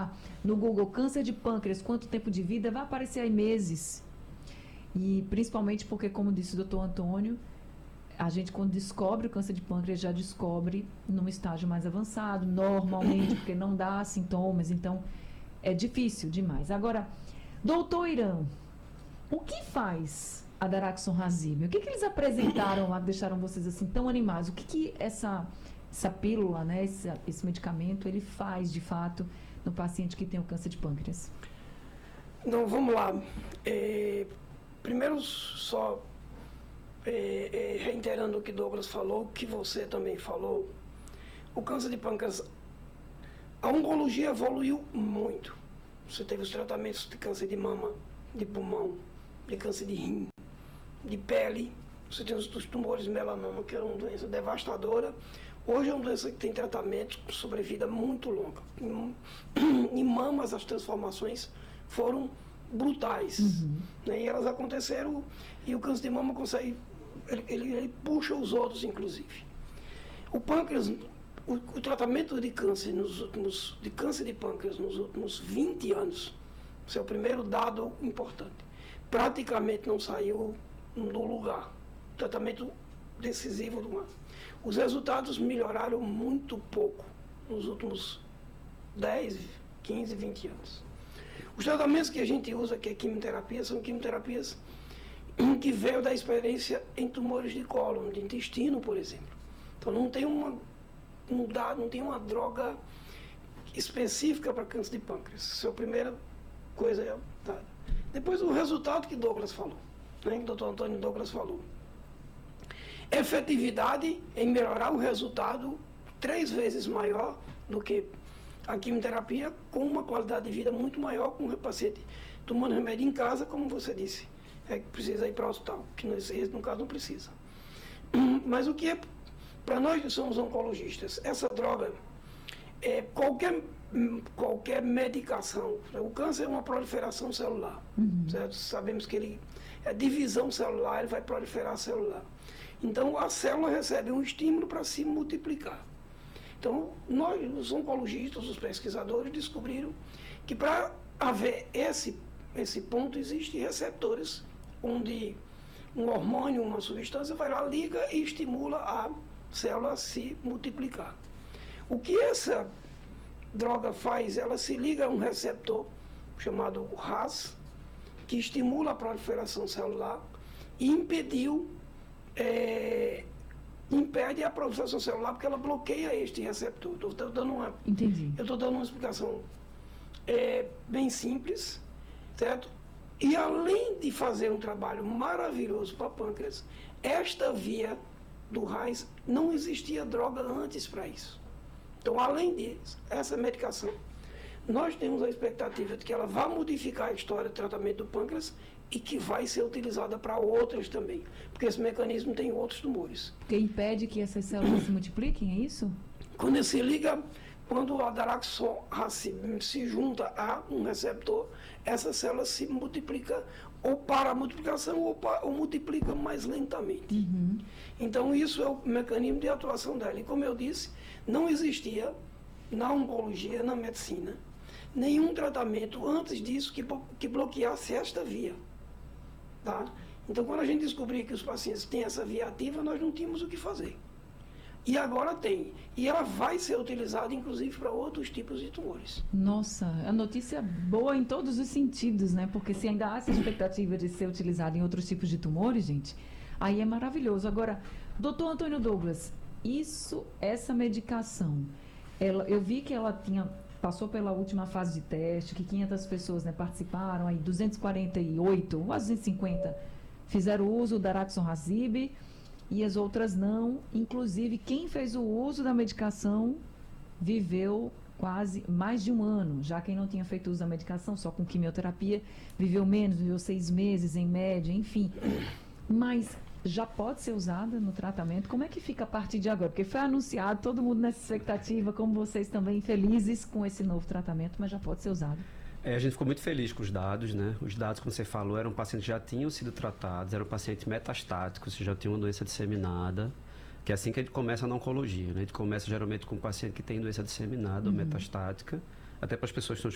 botar no Google câncer de pâncreas, quanto tempo de vida, vai aparecer aí meses. E principalmente porque, como disse o doutor Antônio, a gente, quando descobre o câncer de pâncreas, já descobre num estágio mais avançado, normalmente, porque não dá sintomas, então é difícil demais. Agora, doutor Irã, o que faz a daraxonrasib? O que eles apresentaram lá que deixaram vocês assim tão animados? O que essa pílula, né, esse medicamento, ele faz de fato no paciente que tem o câncer de pâncreas? Então, vamos lá. Primeiro, só reiterando o que Douglas falou, o que você também falou, o câncer de pâncreas, a oncologia evoluiu muito. Você teve os tratamentos de câncer de mama, de pulmão, de câncer de rim, de pele, você tem os tumores melanoma, que era uma doença devastadora. Hoje é uma doença que tem tratamento com sobrevida muito longa. Em mamas, as transformações foram brutais. Né? E elas aconteceram, e o câncer de mama consegue, ele puxa os outros, inclusive. O pâncreas, o tratamento de câncer de câncer de pâncreas nos últimos 20 anos, esse é o primeiro dado importante, praticamente não saiu do lugar. Tratamento decisivo do ano. Os resultados melhoraram muito pouco nos últimos 10, 15, 20 anos. Os tratamentos que a gente usa, que é quimioterapia, são quimioterapias que veio da experiência em tumores de cólon, de intestino, por exemplo. Então não tem uma droga específica para câncer de pâncreas. Essa é a primeira coisa. Depois o resultado que Douglas falou, né, que o doutor Antônio Douglas falou. Efetividade em melhorar o resultado 3 vezes maior do que a quimioterapia, com uma qualidade de vida muito maior, com o paciente tomando remédio em casa, como você disse, precisa ir para o hospital, que no caso não precisa. Mas o que é, para nós que somos oncologistas, essa droga, qualquer medicação, o câncer é uma proliferação celular, certo? Sabemos que ele é divisão celular, ele vai proliferar celular. Então a célula recebe um estímulo para se multiplicar. Então, nós, os oncologistas, os pesquisadores, descobriram que para haver esse ponto, existem receptores onde um hormônio, uma substância, vai lá, liga e estimula a célula a se multiplicar. O que essa droga faz? Ela se liga a um receptor chamado RAS, que estimula a proliferação celular e impede a proliferação celular, porque ela bloqueia este receptor. Eu estou dando uma explicação bem simples, certo? E além de fazer um trabalho maravilhoso para pâncreas, esta via do RAS, não existia droga antes para isso. Então, além disso, essa medicação, nós temos a expectativa de que ela vai modificar a história do tratamento do pâncreas e que vai ser utilizada para outras também, porque esse mecanismo tem outros tumores. Que impede que essas células se multipliquem, é isso? Quando a daraxonrasib se junta a um receptor, essa célula se multiplica ou para a multiplicação ou multiplica mais lentamente. Então isso é o mecanismo de atuação dela. E como eu disse, não existia na oncologia, na medicina, nenhum tratamento antes disso que bloqueasse esta via. Tá? Então, quando a gente descobriu que os pacientes têm essa via ativa, nós não tínhamos o que fazer. E agora tem. E ela vai ser utilizada, inclusive, para outros tipos de tumores. Nossa, a notícia boa em todos os sentidos, né? Porque se ainda há essa expectativa de ser utilizada em outros tipos de tumores, gente, aí é maravilhoso. Agora, doutor Antônio Douglas, essa medicação, eu vi que ela passou pela última fase de teste, que 500 pessoas, né, participaram, aí 248, quase 250, fizeram uso da daraxonrasib e as outras não. Inclusive, quem fez o uso da medicação viveu quase mais de 1 ano. Já quem não tinha feito uso da medicação, só com quimioterapia, viveu menos, viveu 6 meses em média, enfim. Mas já pode ser usada no tratamento? Como é que fica a partir de agora? Porque foi anunciado, todo mundo nessa expectativa, como vocês também, felizes com esse novo tratamento, mas já pode ser usado. A gente ficou muito feliz com os dados, né? Os dados, como você falou, eram pacientes que já tinham sido tratados, eram pacientes metastáticos, que já tinham uma doença disseminada, que é assim que a gente começa na oncologia, né? A gente começa geralmente com um paciente que tem doença disseminada ou metastática, até para as pessoas que estão